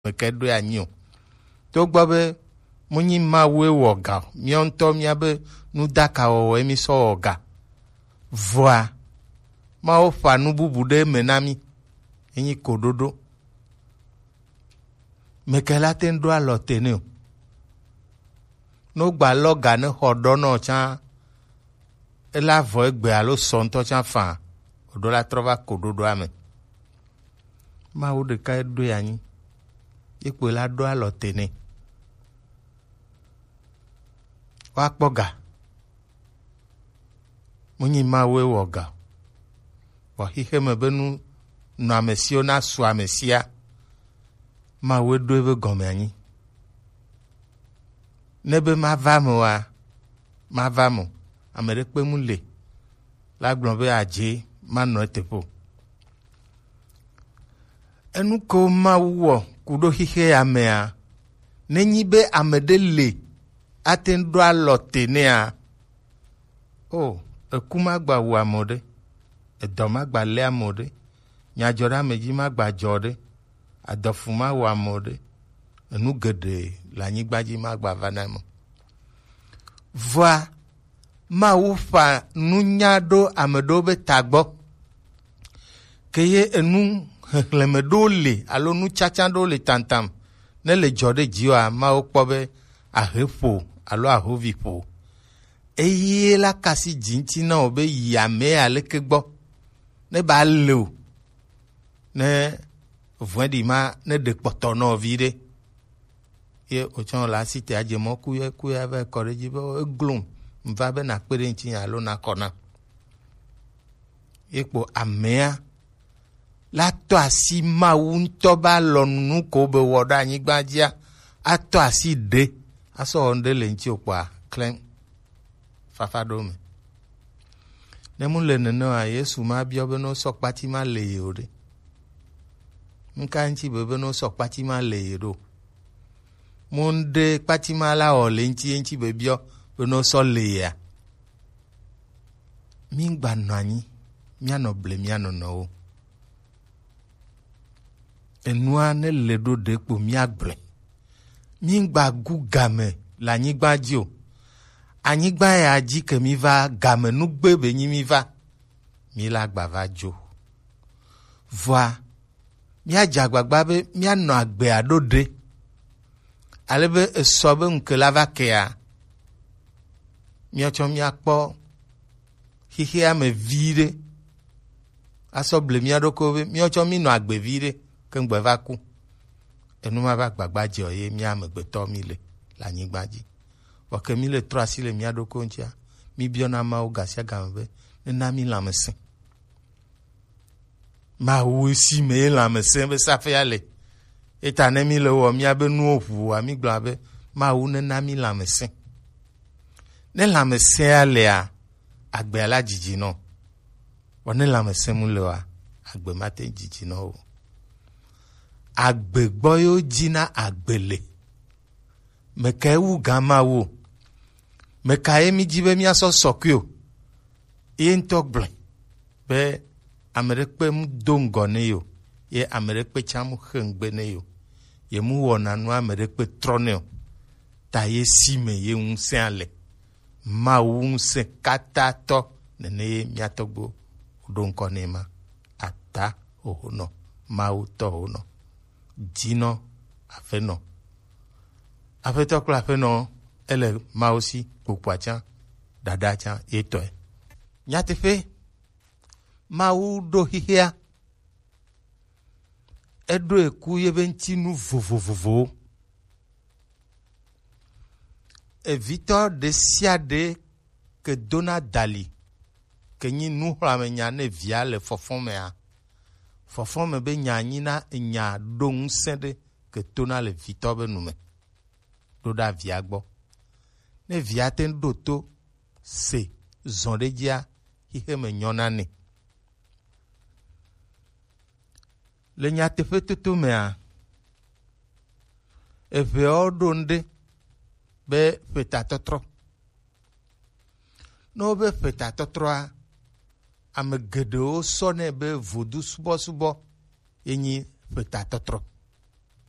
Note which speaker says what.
Speaker 1: meke do anyi o to gbɔ be munyi mawoe wɔ ga míɔ ŋutɔ míabe nudaka wɔwɔ mi sɔ wɔ ga vɔa mawo fa nu bubu ɖe me na mi enyi koɖoɖo meke la te do alɔ te ne o no gba lɔ ga ne xɔ ɖɔ nɔ tsã ela vɔ egbe alo sɔ ŋutɔ tsã fã oɖo la trɔ va koɖoɖoa me mawo ɖeka do anyi ekpo la do alɔ te ne woakpɔ ga munyi mawoe wɔ ga wɔ xixe me be nu nɔ ame siwo na su ame sia mawoe do ebe gɔme anyi ne be mava me wa mava me ame ɖe kpe mu le la gblɔ be adze manɔ eteƒe o enu ko mawu wɔ ku ɖo xixe ya mea nenyi be ame ɖe le ate ŋu ɖo alɔ te nea o eku magba wu ame ɖe edɔ magba lé ame ɖe nyadzɔ ɖe ame dzi magba dzɔ ɖe adɔfu ma wɔ ame ɖe enu geɖe le anyigba dzi magba va na me vɔa mawu fa nunya ɖo ame ɖewo be tagbɔ ke ye enu xexlẽme ɖewo le alo nutsatsa ɖewo le tantam ne le dzɔ ɖe dziwoa mawo kpɔ be ahe ƒo alo ahovi ƒo eye la kasi dzi ŋuti na wo be yi ame aleke gbɔ ne ba le o ne vɔe ɖi ma ne ɖe kpɔtɔ nɔ vi ɖe ye wotsɔ le asi te adze mɔ kuya va kɔ ɖe dzi be eglom va be nakpe ɖe ŋuti alo nakɔ na ye kpo amea la tɔ asi mawu ŋutɔ ba lɔ nu ko be wɔ ɖe anyigba dzia atɔ asi ɖe asɔ wɔ ɖe le ŋuti o kpoa klẽ fafa ɖo me ne mu le nenea Yesu ma biɔ be no sɔ kpati ma le ye o ɖe nka ŋuti be no sɔ kpati ma le ye ɖo mu ɖe kpati ma la wɔ le ŋuti be biɔ be no sɔ le yea mi gba nɔ anyi mianɔ ble mianɔ nɔwo enua ne le ɖo ɖe kpo miagblẽ mi gba gu game le anyigba dzi o anyigba ya dzi ke mi va game nugbe be nyi mi va mi la gba va dzo vɔa miadze agbagba be mianɔ agbea ɖo ɖe alebe esɔ be ŋke la va kea miatsɔ miakpɔ xixea me vi ɖe asɔ ble mia ɖokui be miatsɔ mi nɔ agbe vi ɖe ke ŋgbe va ku enu ma va gbagba dze ye mia amegbetɔ mi le anyigba dzi wɔke mi le trɔ asi le mia ɖokui ŋutia mi biɔna mawu ga sia game be nena mi lãmesẽ mawu si me ye lãmesẽ be safea le eta ne mi le wɔ miabe nuwo ʋua mi gblɔ be mawu nena mi lãmesẽ ne lãmesẽa lea agbea la dzidzi nɔ wɔ ne lãmesẽ mu le wa agbe mate dzidzi nɔ o agbe gbɔ yewo dzina agbe le meka ewu gã mawu meka ye mi dzi be miasɔ sɔkui o ye ŋutɔ gblẽ be ame ɖe kpe mu do ŋgɔ ne yo ye ame ɖe kpe tsã mu xe ŋgbe ne yo ye mu wɔna nu ame ɖe kpe trɔ ne o ta ye si me ye ŋusẽa le mawu ŋusẽ katã tɔ nene ye miatɔgbo ɖo ŋkɔ nɛ ma ata ohonɔ mawu tɔ honɔ dzinɔ aƒenɔ aƒetɔ kple aƒenɔ ele mawu si kpokpoa tsã dada tsã ye tɔe nyateƒe mawu ɖo xixea eɖo eku yebe ŋutinu vovovovowo evitɔ ɖe sia ɖe ke dona dali ke nyi nuxlãmenya ne via le fɔfɔmea fɔfɔme be nya nyina nya ɖo ŋusẽ ɖe ke tona le vitɔ be nume ɖo ɖa via gbɔ ne via te ɖo to se zɔ ɖe dzia xixe me nyɔna nɛ le nyateƒe toto mea eʋeawo ɖo ŋɖe be ƒetatɔtrɔ ne wobe ƒetatɔtrɔa ame geɖewo sɔnɛ be vodu subɔsubɔ ye nyi ƒetatɔtrɔ